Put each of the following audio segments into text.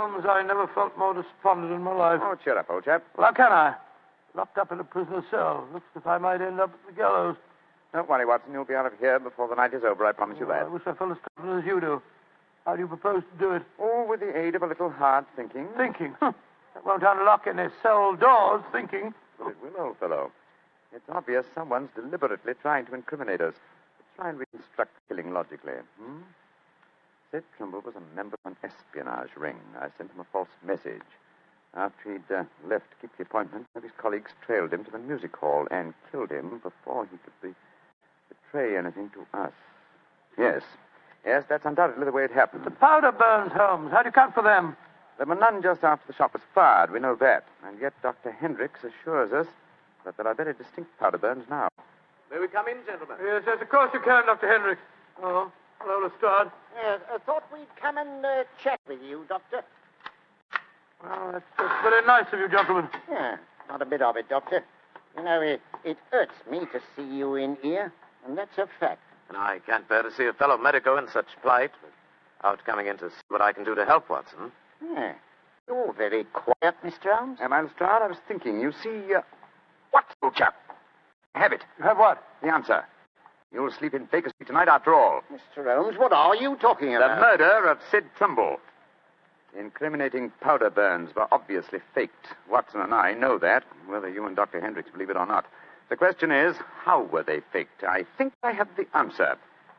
Holmes, I never felt more despondent in my life. Oh, cheer up, old chap. Well, how can I? Locked up in a prisoner's cell. Looks as if I might end up at the gallows. Don't worry, Watson. You'll be out of here before the night is over, I promise you that. I wish I felt as confident as you do. How do you propose to do it? Oh, with the aid of a little hard thinking. Thinking? That won't unlock any cell doors, thinking. Well, it will, old fellow. It's obvious someone's deliberately trying to incriminate us. Try and reconstruct the killing logically. Sid Trimble was a member of an espionage ring. I sent him a false message. After he'd left to keep the appointment, one of his colleagues trailed him to the music hall and killed him before he could betray anything to us. Yes, that's undoubtedly the way it happened. The powder burns, Holmes. How do you account for them? There were none just after the shot was fired. We know that. And yet Dr. Hendricks assures us that there are very distinct powder burns now. May we come in, gentlemen? Yes, of course you can, Dr. Hendricks. Oh, hello, Lestrade. Yes, I thought we'd come and chat with you, Doctor. Well, that's very nice of you, gentlemen. Yeah, not a bit of it, Doctor. You know, it hurts me to see you in here, and that's a fact. And I can't bear to see a fellow medico in such plight without coming in to see what I can do to help, Watson. Yeah. You're very quiet, Mr. Holmes. Am I, Lestrade? I was thinking. You see, what, old chap? Have it. You have what? The answer. You'll sleep in Baker Street tonight after all. Mr. Holmes, what are you talking The about? murder of Sid Trimble. The incriminating powder burns were obviously faked. Watson and I know that, whether you and Dr. Hendricks believe it or not. The question is, how were they faked? I think I have the answer.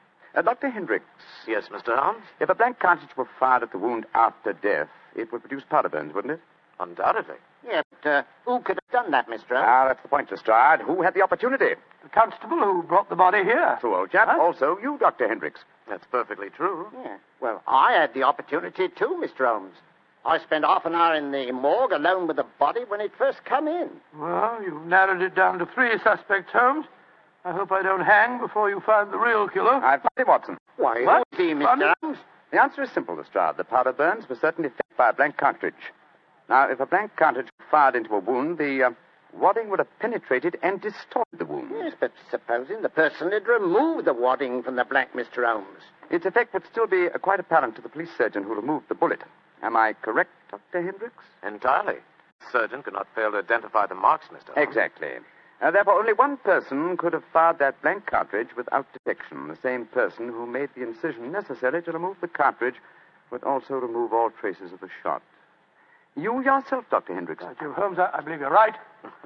Dr. Hendricks. Yes, Mr. Holmes? If a blank cartridge were fired at the wound after death, it would produce powder burns, wouldn't it? Undoubtedly. Yeah, but who could have done that, Mr. Holmes? Ah, that's the point, Lestrade. Who had the opportunity? The constable who brought the body here. True, old chap. Huh? Also, you, Dr. Hendricks. That's perfectly true. Yeah. Well, I had the opportunity too, Mr. Holmes. I spent half an hour in the morgue alone with the body when it first come in. Well, you've narrowed it down to 3 suspects, Holmes. I hope I don't hang before you find the real killer. I've found him, Watson. Why, What? who's he, Mr. Funny. Holmes? The answer is simple, Lestrade. The powder burns were certainly faked by a blank cartridge. Now, if a blank cartridge were fired into a wound, the wadding would have penetrated and distorted the wound. Yes, but supposing the person had removed the wadding from the blank, Mr. Holmes. Its effect would still be quite apparent to the police surgeon who removed the bullet. Am I correct, Dr. Hendricks? Entirely. The surgeon could not fail to identify the marks, Mr. Holmes. Exactly. Therefore, only one person could have fired that blank cartridge without detection. The same person who made the incision necessary to remove the cartridge would also remove all traces of the shot. You yourself, Dr. Hendricks. Jim Holmes, I believe you're right.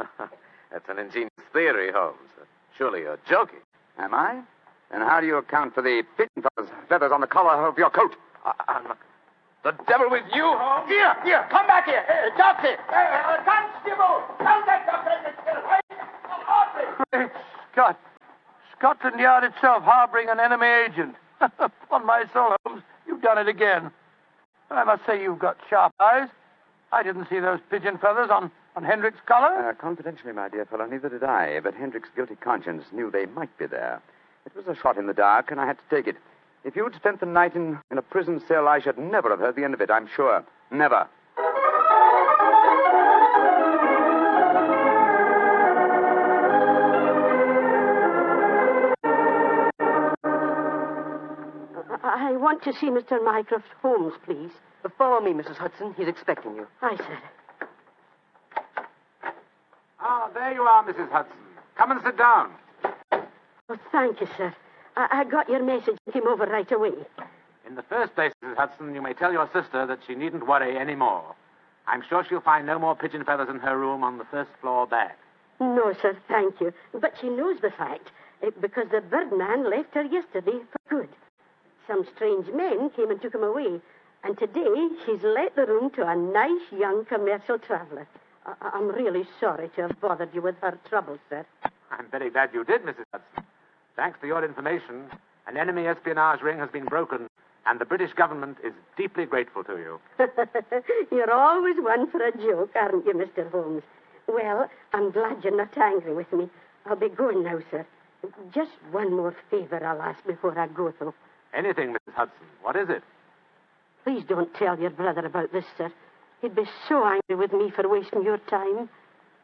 That's an ingenious theory, Holmes. Surely you're joking. Am I? And how do you account for the pigeon feathers on the collar of your coat? I'm not... The devil with you, Holmes? Here, come back here. Doctor! Constable! Tell that doctor Great Scott. Scotland Yard itself harboring an enemy agent. Upon my soul, Holmes, you've done it again. I must say you've got sharp eyes. I didn't see those pigeon feathers on Hendricks' collar. Confidentially, my dear fellow, neither did I. But Hendricks' guilty conscience knew they might be there. It was a shot in the dark, and I had to take it. If you'd spent the night in a prison cell, I should never have heard the end of it, I'm sure. Never. I want to see Mr. Mycroft Holmes, please. Follow me, Mrs. Hudson. He's expecting you. Aye, sir. Ah, there you are, Mrs. Hudson. Come and sit down. Oh, thank you, sir. I got your message and came over right away. In the first place, Mrs. Hudson, you may tell your sister that she needn't worry any more. I'm sure she'll find no more pigeon feathers in her room on the first floor back. No, sir, thank you. But she knows the fact, because the birdman left her yesterday for good. Some strange men came and took him away, and today she's let the room to a nice young commercial traveler. I'm really sorry to have bothered you with her troubles, sir. I'm very glad you did, Mrs. Hudson. Thanks to your information, an enemy espionage ring has been broken, and the British government is deeply grateful to you. You're always one for a joke, aren't you, Mr. Holmes? Well, I'm glad you're not angry with me. I'll be going now, sir. Just one more favor I'll ask before I go, though. Anything, Mrs. Hudson. What is it? Please don't tell your brother about this, sir. He'd be so angry with me for wasting your time.